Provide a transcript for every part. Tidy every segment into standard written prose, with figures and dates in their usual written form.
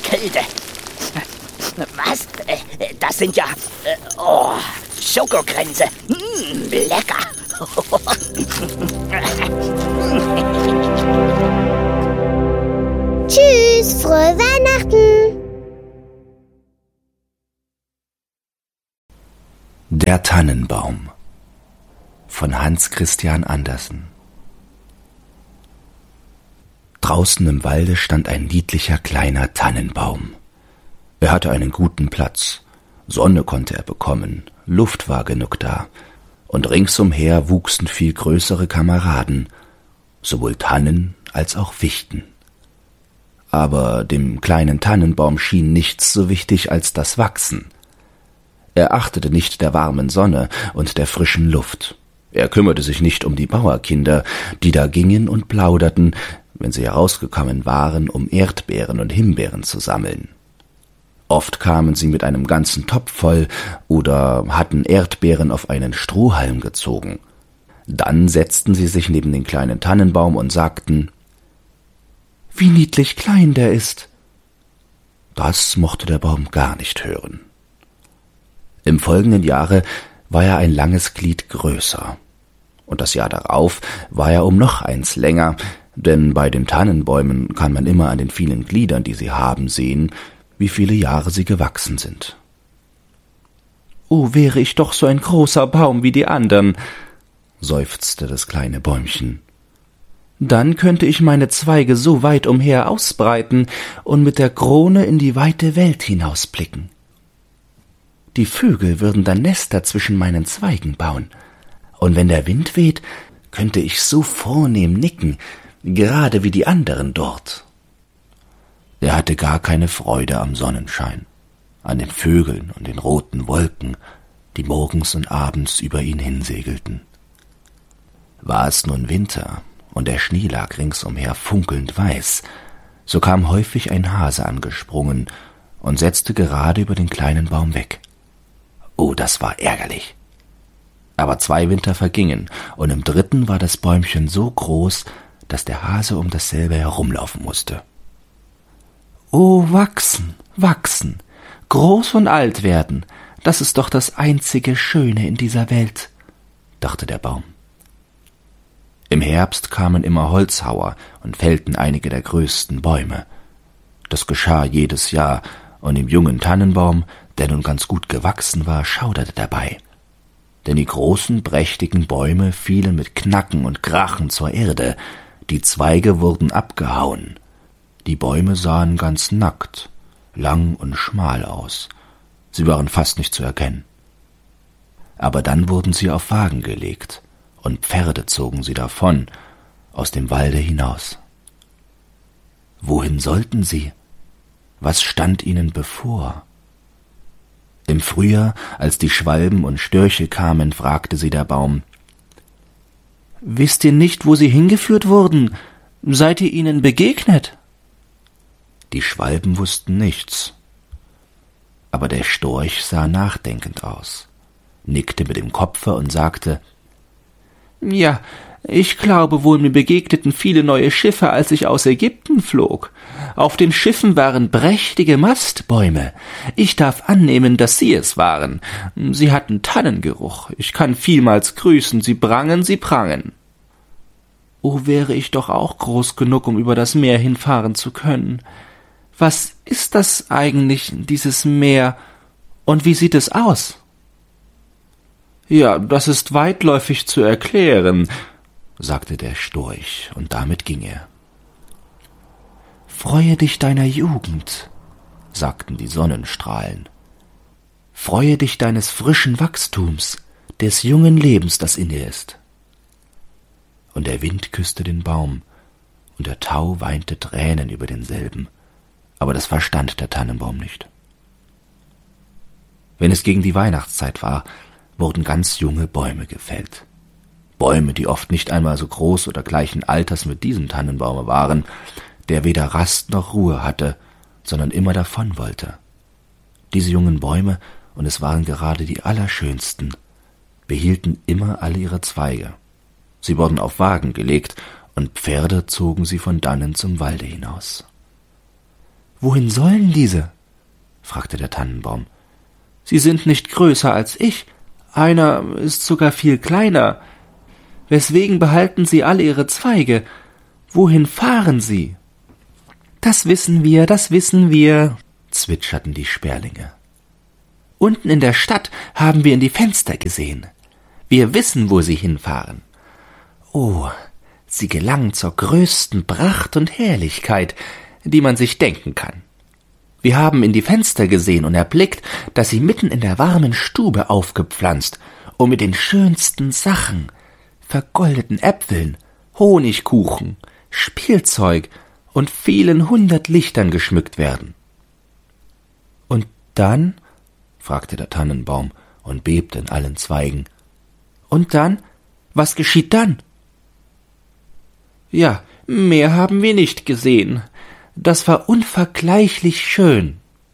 Kälte. Was? Das sind ja... Schokokränze. Lecker. Tschüss, frohe Weihnachten. Der Tannenbaum von Hans Christian Andersen. Draußen im Walde stand ein niedlicher kleiner Tannenbaum. Er hatte einen guten Platz, Sonne konnte er bekommen, Luft war genug da, und ringsumher wuchsen viel größere Kameraden, sowohl Tannen als auch Fichten. Aber dem kleinen Tannenbaum schien nichts so wichtig als das Wachsen. Er achtete nicht der warmen Sonne und der frischen Luft. Er kümmerte sich nicht um die Bauerkinder, die da gingen und plauderten, wenn sie herausgekommen waren, um Erdbeeren und Himbeeren zu sammeln. Oft kamen sie mit einem ganzen Topf voll oder hatten Erdbeeren auf einen Strohhalm gezogen. Dann setzten sie sich neben den kleinen Tannenbaum und sagten: »Wie niedlich klein der ist!« Das mochte der Baum gar nicht hören. Im folgenden Jahre war er ein langes Glied größer. Und das Jahr darauf war er um noch eins länger, denn bei den Tannenbäumen kann man immer an den vielen Gliedern, die sie haben, sehen, wie viele Jahre sie gewachsen sind. »Oh, wäre ich doch so ein großer Baum wie die anderen«, seufzte das kleine Bäumchen. »Dann könnte ich meine Zweige so weit umher ausbreiten und mit der Krone in die weite Welt hinausblicken. Die Vögel würden dann Nester zwischen meinen Zweigen bauen, und wenn der Wind weht, könnte ich so vornehm nicken, gerade wie die anderen dort.« Er hatte gar keine Freude am Sonnenschein, an den Vögeln und den roten Wolken, die morgens und abends über ihn hinsegelten. War es nun Winter und der Schnee lag ringsumher funkelnd weiß, so kam häufig ein Hase angesprungen und setzte gerade über den kleinen Baum weg. Oh, das war ärgerlich. Aber 2 Winter vergingen, und im 3. war das Bäumchen so groß, dass der Hase um dasselbe herumlaufen musste. »Oh, wachsen, wachsen, groß und alt werden, das ist doch das einzige Schöne in dieser Welt«, dachte der Baum. Im Herbst kamen immer Holzhauer und fällten einige der größten Bäume. Das geschah jedes Jahr, und dem jungen Tannenbaum, der nun ganz gut gewachsen war, schauderte dabei. Denn die großen, prächtigen Bäume fielen mit Knacken und Krachen zur Erde, die Zweige wurden abgehauen. Die Bäume sahen ganz nackt, lang und schmal aus. Sie waren fast nicht zu erkennen. Aber dann wurden sie auf Wagen gelegt, und Pferde zogen sie davon, aus dem Walde hinaus. Wohin sollten sie? Was stand ihnen bevor? Im Frühjahr, als die Schwalben und Störche kamen, fragte sie der Baum: »Wisst ihr nicht, wo sie hingeführt wurden? Seid ihr ihnen begegnet?« Die Schwalben wussten nichts. Aber der Storch sah nachdenkend aus, nickte mit dem Kopfe und sagte: »Ja, ich glaube wohl, mir begegneten viele neue Schiffe, als ich aus Ägypten flog. Auf den Schiffen waren prächtige Mastbäume. Ich darf annehmen, dass Sie es waren. Sie hatten Tannengeruch. Ich kann vielmals grüßen. Sie prangen, Sie prangen.« »Oh, wäre ich doch auch groß genug, um über das Meer hinfahren zu können. Was ist das eigentlich, dieses Meer, und wie sieht es aus?« »Ja, das ist weitläufig zu erklären«, sagte der Storch, und damit ging er. »Freue dich deiner Jugend«, sagten die Sonnenstrahlen. »Freue dich deines frischen Wachstums, des jungen Lebens, das in dir ist.« Und der Wind küsste den Baum, und der Tau weinte Tränen über denselben, aber das verstand der Tannenbaum nicht. Wenn es gegen die Weihnachtszeit war, wurden ganz junge Bäume gefällt. Bäume, die oft nicht einmal so groß oder gleichen Alters mit diesem Tannenbaume waren, der weder Rast noch Ruhe hatte, sondern immer davon wollte. Diese jungen Bäume, und es waren gerade die allerschönsten, behielten immer alle ihre Zweige. Sie wurden auf Wagen gelegt, und Pferde zogen sie von dannen zum Walde hinaus. »Wohin sollen diese?« fragte der Tannenbaum. »Sie sind nicht größer als ich, einer ist sogar viel kleiner. Weswegen behalten Sie alle Ihre Zweige? Wohin fahren Sie?« Das wissen wir«, zwitscherten die Sperlinge. »Unten in der Stadt haben wir in die Fenster gesehen. Wir wissen, wo Sie hinfahren. Oh, Sie gelangen zur größten Pracht und Herrlichkeit, die man sich denken kann. Wir haben in die Fenster gesehen und erblickt, dass Sie mitten in der warmen Stube aufgepflanzt und mit den schönsten Sachen, vergoldeten Äpfeln, Honigkuchen, Spielzeug und vielen 100 Lichtern geschmückt werden.« »Und dann?« fragte der Tannenbaum und bebte in allen Zweigen. »Und dann? Was geschieht dann?« »Ja, mehr haben wir nicht gesehen. Das war unvergleichlich schön.«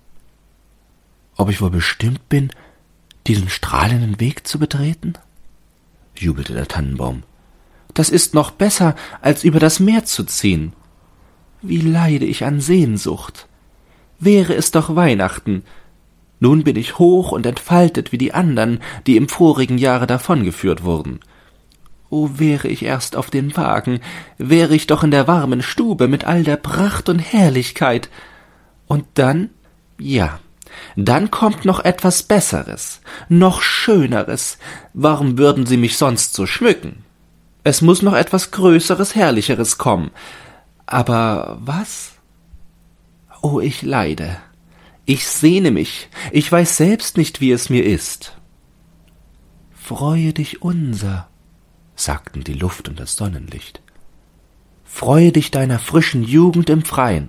»Ob ich wohl bestimmt bin, diesen strahlenden Weg zu betreten?« jubelte der Tannenbaum. »Das ist noch besser, als über das Meer zu ziehen. Wie leide ich an Sehnsucht. Wäre es doch Weihnachten. Nun bin ich hoch und entfaltet wie die anderen, die im vorigen Jahre davongeführt wurden. Oh, wäre ich erst auf den Wagen, wäre ich doch in der warmen Stube mit all der Pracht und Herrlichkeit. Und dann, ja, dann kommt noch etwas Besseres, noch Schöneres. Warum würden Sie mich sonst so schmücken? Es muß noch etwas Größeres, Herrlicheres kommen. Aber was? Oh, ich leide. Ich sehne mich. Ich weiß selbst nicht, wie es mir ist.« »Freue dich unser«, sagten die Luft und das Sonnenlicht. »Freue dich deiner frischen Jugend im Freien.«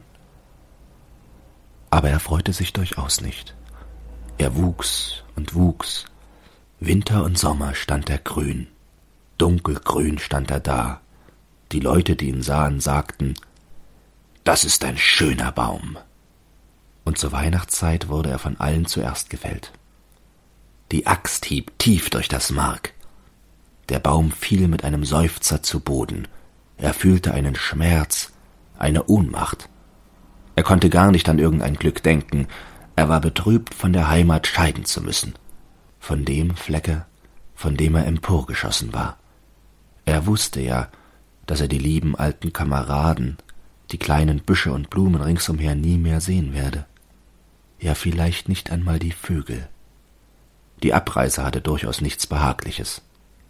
Aber er freute sich durchaus nicht. Er wuchs und wuchs. Winter und Sommer stand er grün. Dunkelgrün stand er da. Die Leute, die ihn sahen, sagten, »Das ist ein schöner Baum.« Und zur Weihnachtszeit wurde er von allen zuerst gefällt. Die Axt hieb tief durch das Mark. Der Baum fiel mit einem Seufzer zu Boden. Er fühlte einen Schmerz, eine Ohnmacht. Er konnte gar nicht an irgendein Glück denken. Er war betrübt, von der Heimat scheiden zu müssen. Von dem Flecke, von dem er emporgeschossen war. Er wusste ja, dass er die lieben alten Kameraden, die kleinen Büsche und Blumen ringsumher nie mehr sehen werde. Ja, vielleicht nicht einmal die Vögel. Die Abreise hatte durchaus nichts Behagliches.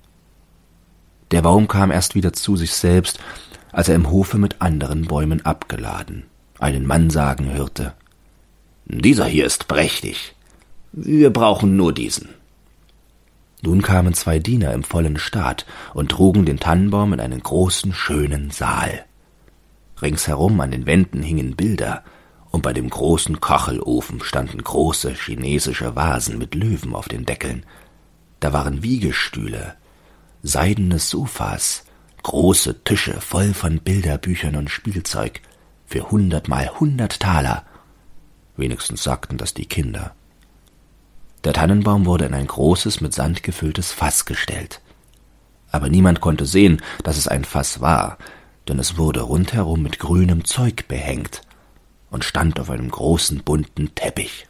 Der Baum kam erst wieder zu sich selbst, als er im Hofe mit anderen Bäumen abgeladen einen Mann sagen hörte, »Dieser hier ist prächtig. Wir brauchen nur diesen.« Nun kamen 2 Diener im vollen Staat und trugen den Tannenbaum in einen großen, schönen Saal. Ringsherum an den Wänden hingen Bilder, und bei dem großen Kachelofen standen große chinesische Vasen mit Löwen auf den Deckeln. Da waren Wiegestühle, seidene Sofas, große Tische voll von Bilderbüchern und Spielzeug für 100 mal 100 Taler. Wenigstens sagten das die Kinder. Der Tannenbaum wurde in ein großes, mit Sand gefülltes Fass gestellt. Aber niemand konnte sehen, dass es ein Fass war, denn es wurde rundherum mit grünem Zeug behängt und stand auf einem großen, bunten Teppich.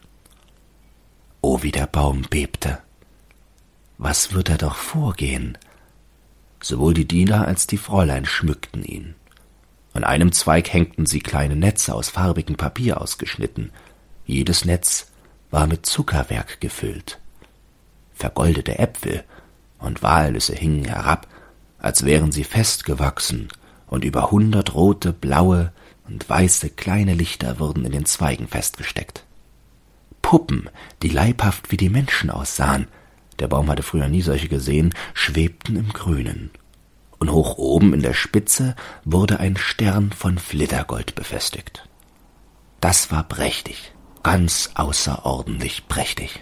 Oh, wie der Baum bebte! Was wird er doch vorgehen? Sowohl die Diener als die Fräulein schmückten ihn. An einem Zweig hängten sie kleine Netze aus farbigem Papier ausgeschnitten. Jedes Netz war mit Zuckerwerk gefüllt. Vergoldete Äpfel und Walnüsse hingen herab, als wären sie festgewachsen, und über 100 rote, blaue und weiße kleine Lichter wurden in den Zweigen festgesteckt. Puppen, die leibhaft wie die Menschen aussahen, der Baum hatte früher nie solche gesehen, schwebten im Grünen. Und hoch oben in der Spitze wurde ein Stern von Flittergold befestigt. Das war prächtig, ganz außerordentlich prächtig.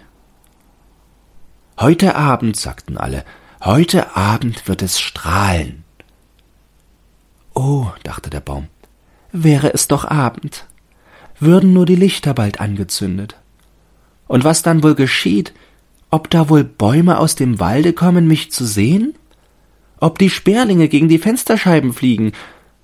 »Heute Abend«, sagten alle, »heute Abend wird es strahlen.« »Oh«, dachte der Baum, »wäre es doch Abend, würden nur die Lichter bald angezündet. Und was dann wohl geschieht, ob da wohl Bäume aus dem Walde kommen, mich zu sehen? Ob die Sperlinge gegen die Fensterscheiben fliegen?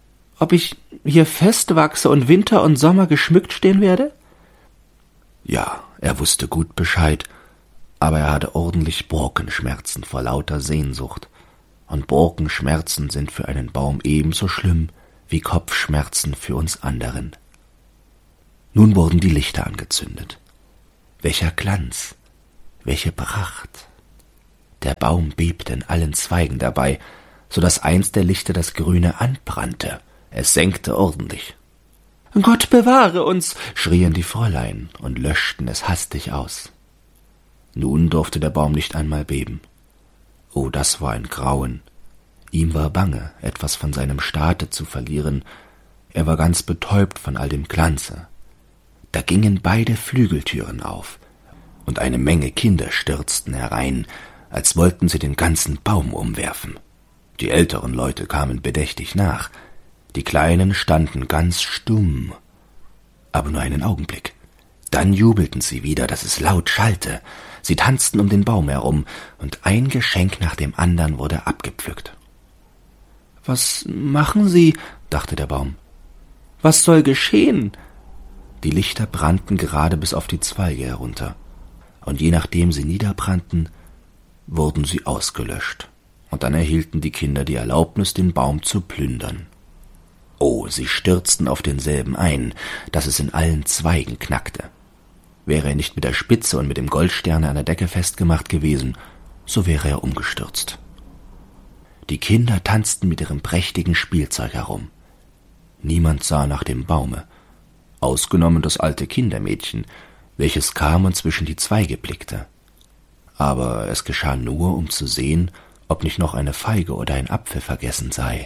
ob ich hier festwachse und Winter und Sommer geschmückt stehen werde? Ja, er wusste gut Bescheid, aber er hatte ordentlich Borkenschmerzen vor lauter Sehnsucht. Und Borkenschmerzen sind für einen Baum ebenso schlimm wie Kopfschmerzen für uns anderen. Nun wurden die Lichter angezündet. Welcher Glanz, welche Pracht! Der Baum bebte in allen Zweigen dabei, so daß eins der Lichter das Grüne anbrannte. Es senkte ordentlich. »Gott bewahre uns«, schrien die Fräulein und löschten es hastig aus. Nun durfte der Baum nicht einmal beben. Oh, das war ein Grauen. Ihm war bange, etwas von seinem Staate zu verlieren. Er war ganz betäubt von all dem Glanze. Da gingen beide Flügeltüren auf, und eine Menge Kinder stürzten herein, als wollten sie den ganzen Baum umwerfen. Die älteren Leute kamen bedächtig nach, die Kleinen standen ganz stumm. Aber nur einen Augenblick. Dann jubelten sie wieder, dass es laut schallte. Sie tanzten um den Baum herum, und ein Geschenk nach dem andern wurde abgepflückt. »Was machen Sie?«, dachte der Baum. »Was soll geschehen?« Die Lichter brannten gerade bis auf die Zweige herunter, und je nachdem sie niederbrannten, wurden sie ausgelöscht, und dann erhielten die Kinder die Erlaubnis, den Baum zu plündern. Oh, sie stürzten auf denselben ein, dass es in allen Zweigen knackte. Wäre er nicht mit der Spitze und mit dem Goldsterne an der Decke festgemacht gewesen, so wäre er umgestürzt. Die Kinder tanzten mit ihrem prächtigen Spielzeug herum. Niemand sah nach dem Baume, ausgenommen das alte Kindermädchen, welches kam und zwischen die Zweige blickte. Aber es geschah nur, um zu sehen, ob nicht noch eine Feige oder ein Apfel vergessen sei.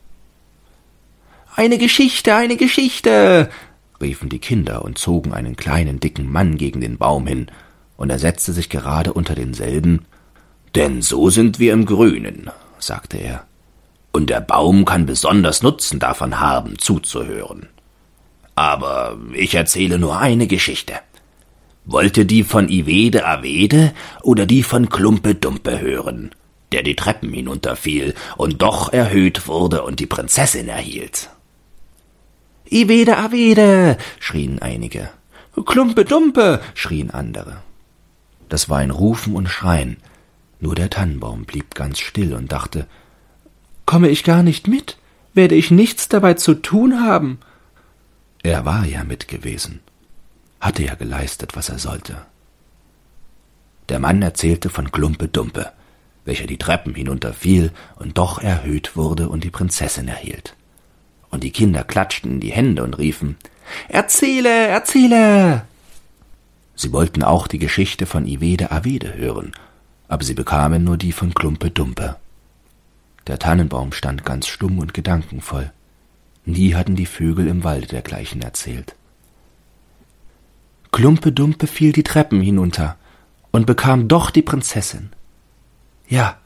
»Eine Geschichte«, riefen die Kinder und zogen einen kleinen, dicken Mann gegen den Baum hin, und er setzte sich gerade unter denselben. »Denn so sind wir im Grünen«, sagte er, »und der Baum kann besonders Nutzen davon haben, zuzuhören. Aber ich erzähle nur eine Geschichte. Wollt ihr die von Ivede Avede oder die von Klumpe Dumpe hören, der die Treppen hinunterfiel und doch erhöht wurde und die Prinzessin erhielt?« »Ivede Avede«, schrien einige. »Klumpe Dumpe«, schrien andere. Das war ein Rufen und Schreien. Nur der Tannenbaum blieb ganz still und dachte, »Komme ich gar nicht mit? Werde ich nichts dabei zu tun haben?« Er war ja mit gewesen, hatte ja geleistet, was er sollte. Der Mann erzählte von Klumpe Dumpe, welcher die Treppen hinunterfiel und doch erhöht wurde und die Prinzessin erhielt. Und die Kinder klatschten in die Hände und riefen, »Erzähle, erzähle!« Sie wollten auch die Geschichte von Ivede Avede hören, aber sie bekamen nur die von Klumpe Dumpe. Der Tannenbaum stand ganz stumm und gedankenvoll. Nie hatten die Vögel im Walde dergleichen erzählt. Klumpe Dumpe fiel die Treppen hinunter und bekam doch die Prinzessin. Ja,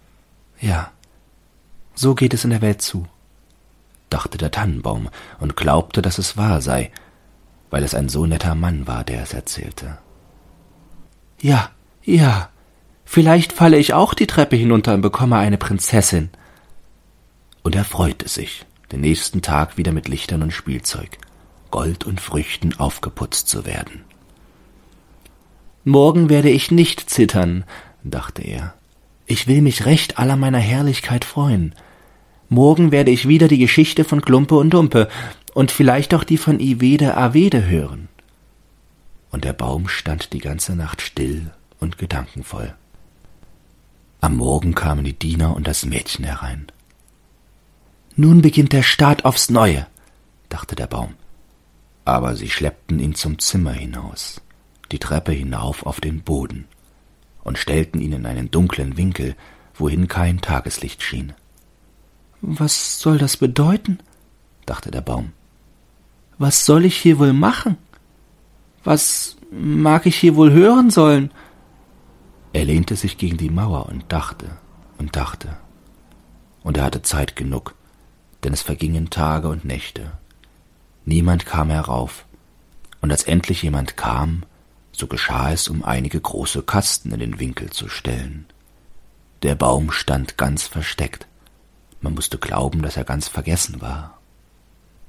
so geht es in der Welt zu, dachte der Tannenbaum und glaubte, dass es wahr sei, weil es ein so netter Mann war, der es erzählte. Ja, vielleicht falle ich auch die Treppe hinunter und bekomme eine Prinzessin. Und er freute sich, den nächsten Tag wieder mit Lichtern und Spielzeug, Gold und Früchten aufgeputzt zu werden. Morgen werde ich nicht zittern, dachte er. Ich will mich recht aller meiner Herrlichkeit freuen. Morgen werde ich wieder die Geschichte von Klumpe und Dumpe und vielleicht auch die von Ivede Avede hören. Und der Baum stand die ganze Nacht still und gedankenvoll. Am Morgen kamen die Diener und das Mädchen herein. Nun beginnt der Staat aufs Neue, dachte der Baum. Aber sie schleppten ihn zum Zimmer hinaus, die Treppe hinauf auf den Boden und stellten ihn in einen dunklen Winkel, wohin kein Tageslicht schien. Was soll das bedeuten? Dachte der Baum. Was soll ich hier wohl machen? Was mag ich hier wohl hören sollen? Er lehnte sich gegen die Mauer und dachte. Und er hatte Zeit genug, denn es vergingen Tage und Nächte. Niemand kam herauf, und als endlich jemand kam, so geschah es, um einige große Kasten in den Winkel zu stellen. Der Baum stand ganz versteckt. Man musste glauben, dass er ganz vergessen war.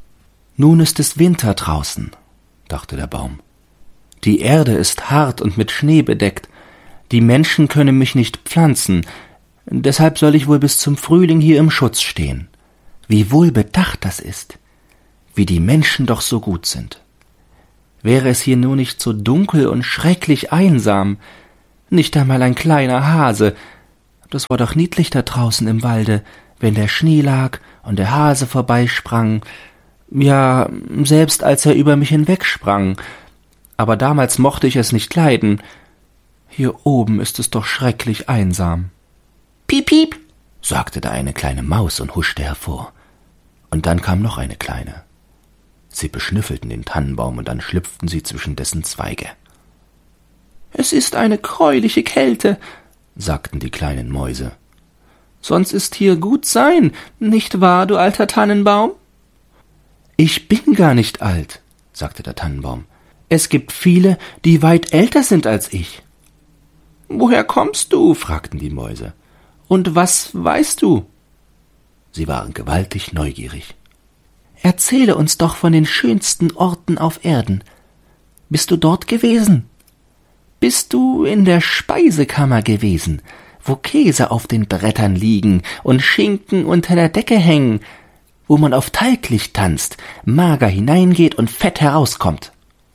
Nun ist es Winter draußen, dachte der Baum. Die Erde ist hart und mit Schnee bedeckt. Die Menschen können mich nicht pflanzen, deshalb soll ich wohl bis zum Frühling hier im Schutz stehen. Wie wohlbedacht das ist, wie die Menschen doch so gut sind. Wäre es hier nur nicht so dunkel und schrecklich einsam, nicht einmal ein kleiner Hase. Das war doch niedlich da draußen im Walde, wenn der Schnee lag und der Hase vorbeisprang, ja, selbst als er über mich hinwegsprang. Aber damals mochte ich es nicht leiden. Hier oben ist es doch schrecklich einsam. »Piep, piep«, sagte da eine kleine Maus und huschte hervor. Und dann kam noch eine kleine. Sie beschnüffelten den Tannenbaum und dann schlüpften sie zwischen dessen Zweige. »Es ist eine greuliche Kälte«, sagten die kleinen Mäuse. »Sonst ist hier gut sein, nicht wahr, du alter Tannenbaum?« »Ich bin gar nicht alt«, sagte der Tannenbaum. »Es gibt viele, die weit älter sind als ich.« »Woher kommst du?« fragten die Mäuse. »Und was weißt du?« Sie waren gewaltig neugierig. »Erzähle uns doch von den schönsten Orten auf Erden. Bist du dort gewesen? Bist du in der Speisekammer gewesen, wo Käse auf den Brettern liegen und Schinken unter der Decke hängen, wo man auf Talglicht tanzt, mager hineingeht und fett herauskommt?«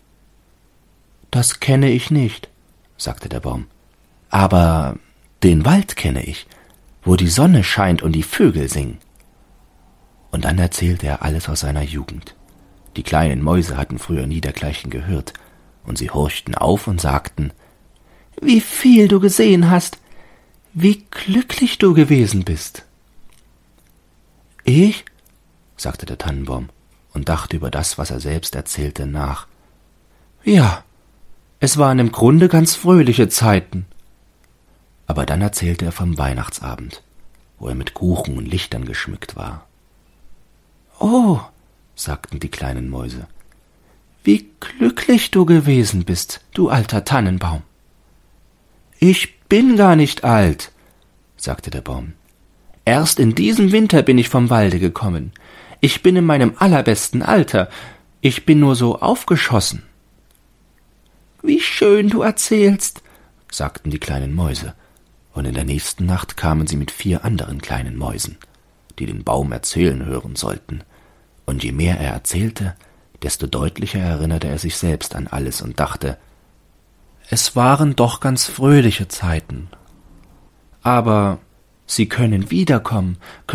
»Das kenne ich nicht«, sagte der Baum. »Aber den Wald kenne ich, wo die Sonne scheint und die Vögel singen.« Und dann erzählte er alles aus seiner Jugend. Die kleinen Mäuse hatten früher nie dergleichen gehört, und sie horchten auf und sagten: »Wie viel du gesehen hast, wie glücklich du gewesen bist.« »Ich?«, sagte der Tannenbaum und dachte über das, was er selbst erzählte, nach. »Ja, es waren im Grunde ganz fröhliche Zeiten.« Aber dann erzählte er vom Weihnachtsabend, wo er mit Kuchen und Lichtern geschmückt war. »Oh«, sagten die kleinen Mäuse, »wie glücklich du gewesen bist, du alter Tannenbaum.« »Ich bin gar nicht alt«, sagte der Baum. »Erst in diesem Winter bin ich vom Walde gekommen. Ich bin in meinem allerbesten Alter. Ich bin nur so aufgeschossen.« »Wie schön du erzählst«, sagten die kleinen Mäuse, und in der nächsten Nacht kamen sie mit 4 anderen kleinen Mäusen, die den Baum erzählen hören sollten, und je mehr er erzählte, desto deutlicher erinnerte er sich selbst an alles und dachte: Es waren doch ganz fröhliche Zeiten. Aber sie können wiederkommen.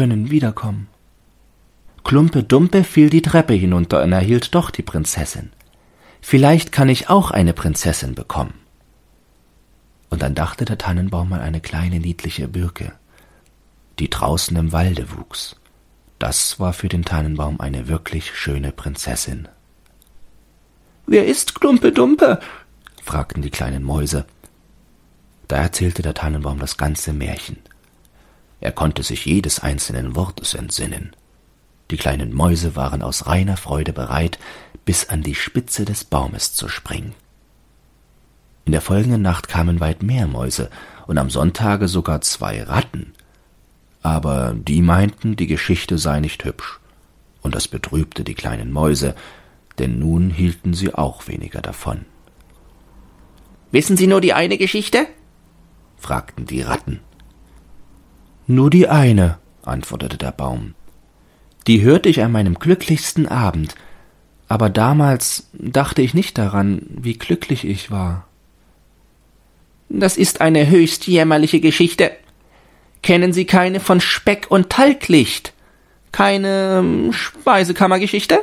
Klumpe Dumpe fiel die Treppe hinunter und erhielt doch die Prinzessin. Vielleicht kann ich auch eine Prinzessin bekommen. Und dann dachte der Tannenbaum an eine kleine niedliche Birke, die draußen im Walde wuchs. Das war für den Tannenbaum eine wirklich schöne Prinzessin. »Wer ist Klumpe Dumpe?« fragten die kleinen Mäuse. Da erzählte der Tannenbaum das ganze Märchen. Er konnte sich jedes einzelnen Wortes entsinnen. Die kleinen Mäuse waren aus reiner Freude bereit, bis an die Spitze des Baumes zu springen. In der folgenden Nacht kamen weit mehr Mäuse und am Sonntage sogar 2 Ratten. Aber die meinten, die Geschichte sei nicht hübsch, und das betrübte die kleinen Mäuse, denn nun hielten sie auch weniger davon. »Wissen Sie nur die eine Geschichte?« fragten die Ratten. »Nur die eine«, antwortete der Baum. »Die hörte ich an meinem glücklichsten Abend, aber damals dachte ich nicht daran, wie glücklich ich war.« »Das ist eine höchst jämmerliche Geschichte. Kennen Sie keine von Speck und Talglicht? Keine Speisekammergeschichte?«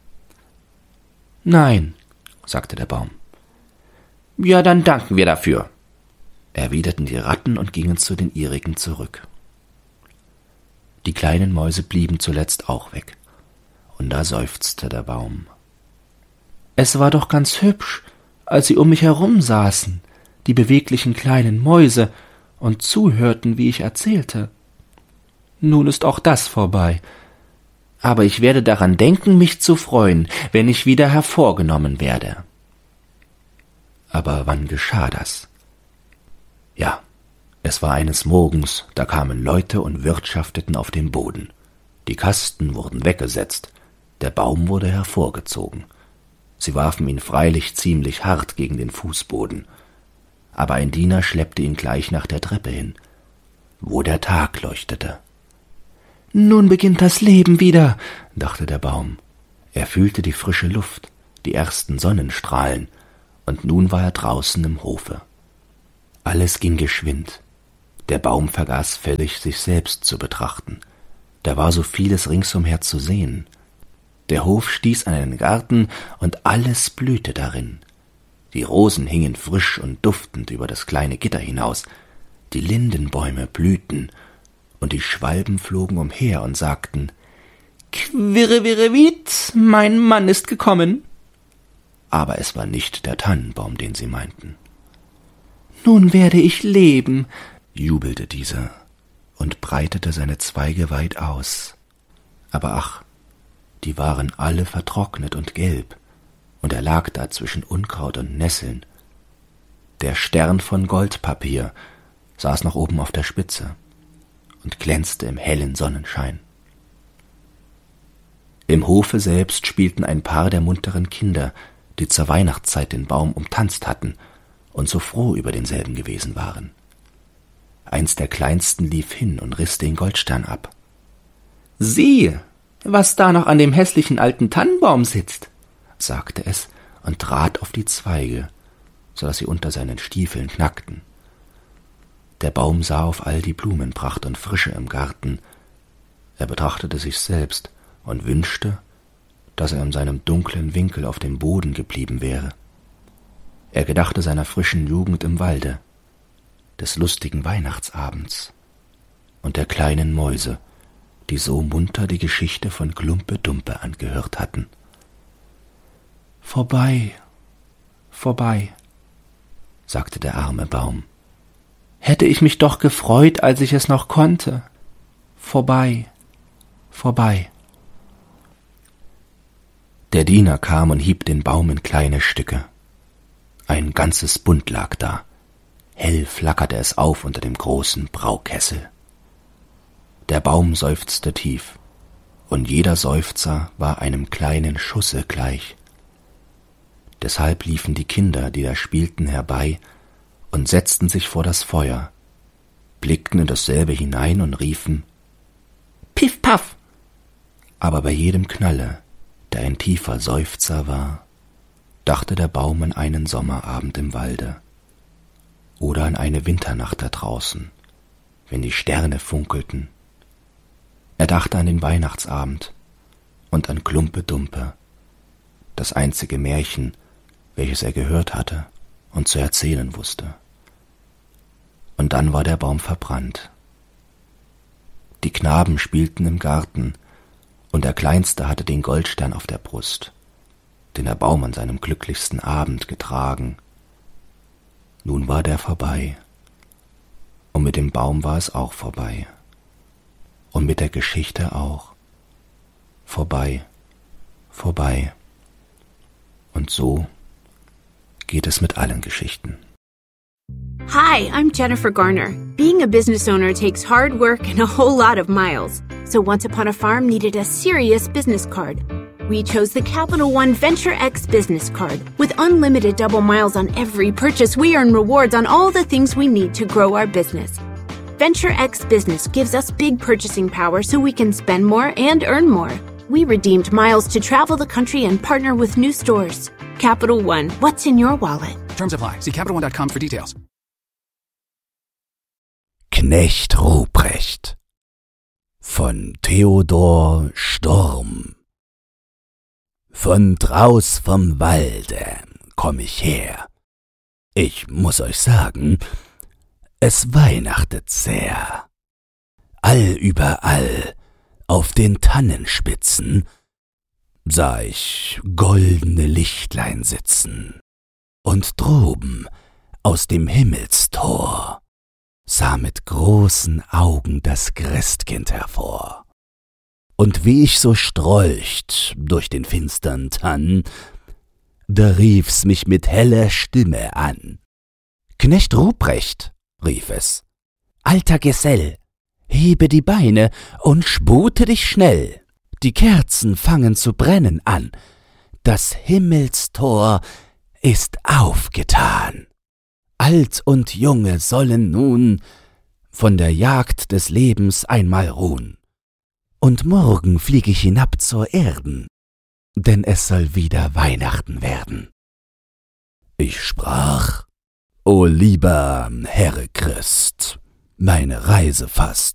»Nein«, sagte der Baum. »Ja, dann danken wir dafür«, erwiderten die Ratten und gingen zu den ihrigen zurück. Die kleinen Mäuse blieben zuletzt auch weg, und da seufzte der Baum. »Es war doch ganz hübsch, als sie um mich herum saßen, die beweglichen kleinen Mäuse, und zuhörten, wie ich erzählte. Nun ist auch das vorbei. Aber ich werde daran denken, mich zu freuen, wenn ich wieder hervorgenommen werde.« Aber wann geschah das? Ja, es war eines Morgens, da kamen Leute und wirtschafteten auf dem Boden. Die Kasten wurden weggesetzt, Der Baum wurde hervorgezogen. Sie warfen ihn freilich ziemlich hart gegen den Fußboden, aber ein Diener schleppte ihn gleich nach der Treppe hin, wo der Tag leuchtete. »Nun beginnt das Leben wieder«, dachte der Baum. Er fühlte die frische Luft, die ersten Sonnenstrahlen, und nun war er draußen im Hofe. Alles ging geschwind. Der Baum vergaß völlig, sich selbst zu betrachten. Da war so vieles ringsumher zu sehen. Der Hof stieß an einen Garten, und alles blühte darin. Die Rosen hingen frisch und duftend über das kleine Gitter hinaus, die Lindenbäume blühten, und die Schwalben flogen umher und sagten, »Quirrewirrewit, mein Mann ist gekommen.« Aber es war nicht der Tannenbaum, den sie meinten. »Nun werde ich leben«, jubelte dieser und breitete seine Zweige weit aus. Aber ach, die waren alle vertrocknet und gelb, und er lag da zwischen Unkraut und Nesseln. Der Stern von Goldpapier saß noch oben auf der Spitze und glänzte im hellen Sonnenschein. Im Hofe selbst spielten ein paar der munteren Kinder, die zur Weihnachtszeit den Baum umtanzt hatten und so froh über denselben gewesen waren. Eins der Kleinsten lief hin und riss den Goldstern ab. »Sieh, was da noch an dem hässlichen alten Tannenbaum sitzt«, sagte es und trat auf die Zweige, so daß sie unter seinen Stiefeln knackten. Der Baum sah auf all die Blumenpracht und Frische im Garten. Er betrachtete sich selbst und wünschte, dass er in seinem dunklen Winkel auf dem Boden geblieben wäre. Er gedachte seiner frischen Jugend im Walde, des lustigen Weihnachtsabends und der kleinen Mäuse, die so munter die Geschichte von Klumpe Dumpe angehört hatten. »Vorbei, vorbei«, sagte der arme Baum. »Hätte ich mich doch gefreut, als ich es noch konnte. Vorbei, vorbei.« Der Diener kam und hieb den Baum in kleine Stücke. Ein ganzes Bund lag da. Hell flackerte es auf unter dem großen Braukessel. Der Baum seufzte tief, und jeder Seufzer war einem kleinen Schusse gleich. Deshalb liefen die Kinder, die da spielten, herbei und setzten sich vor das Feuer, blickten in dasselbe hinein und riefen »Piff, paff«, aber bei jedem Knalle, der ein tiefer Seufzer war, dachte der Baum an einen Sommerabend im Walde oder an eine Winternacht da draußen, wenn die Sterne funkelten. Er dachte an den Weihnachtsabend und an Klumpe Dumpe, das einzige Märchen, welches er gehört hatte und zu erzählen wusste. Und dann war der Baum verbrannt. Die Knaben spielten im Garten, und der Kleinste hatte den Goldstern auf der Brust, den der Baum an seinem glücklichsten Abend getragen. Nun war der vorbei, und mit dem Baum war es auch vorbei, und mit der Geschichte auch. Vorbei, vorbei. Und so geht es mit allen Geschichten. Hi, I'm Jennifer Garner. Being a business owner takes hard work and a whole lot of miles. So Once Upon a Farm needed a serious business card. We chose the Capital One Venture X business card. With unlimited double miles on every purchase, we earn rewards on all the things we need to grow our business. Venture X Business gives us big purchasing power so we can spend more and earn more. We redeemed miles to travel the country and partner with new stores. Capital One, what's in your wallet? Terms apply. See CapitalOne.com for details. Knecht Ruprecht von Theodor Storm. Von draus vom Walde komm ich her. Ich muß euch sagen, es weihnachtet sehr. Allüberall auf den Tannenspitzen sah ich goldene Lichtlein sitzen, und droben aus dem Himmelstor sah mit großen Augen das Christkind hervor. Und wie ich so strolcht durch den finstern Tann, da rief's mich mit heller Stimme an. »Knecht Ruprecht«, rief es, »alter Gesell, hebe die Beine und spute dich schnell, Die Kerzen fangen zu brennen an. Das Himmelstor ist aufgetan. Alt und Junge sollen nun von der Jagd des Lebens einmal ruhen. Und morgen flieg ich hinab zur Erden, denn es soll wieder Weihnachten werden. Ich sprach: O lieber Herr Christ, meine Reise fast